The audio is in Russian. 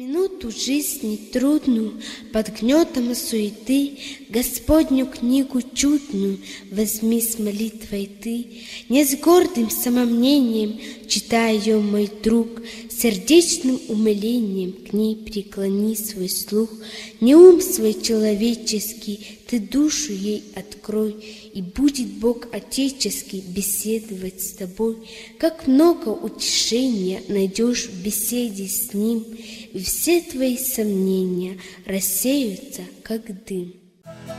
Минуту жизни трудную, под гнетом суеты, Господню книгу чудную возьми с молитвой ты. Не с гордым самомнением, читай ее, мой друг, сердечным умилением к ней преклони свой слух. Не ум свой человеческий, ты душу ей открой, и будет Бог Отеческий беседовать с тобой. Как много утешения найдешь в беседе с Ним, и все твои сомнения рассеются, как дым.